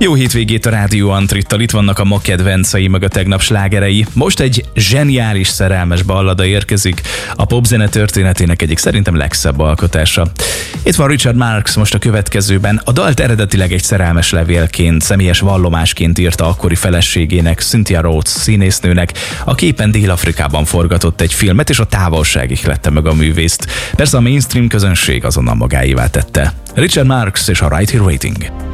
Jó hétvégét a Rádió Antrittal, itt vannak a ma kedvencei, meg a tegnap slágerei. Most egy zseniális szerelmes ballada érkezik, a popzene történetének egyik szerintem legszebb alkotása. Itt van Richard Marx most a következőben. A dalt eredetileg egy szerelmes levélként, személyes vallomásként írta akkori feleségének, Cynthia Rhodes színésznőnek, a képen Dél-Afrikában forgatott egy filmet, és a távolság ihlette meg a művészt. Persze a mainstream közönség azonnal magáévá tette. Richard Marx és a Right Here Waiting.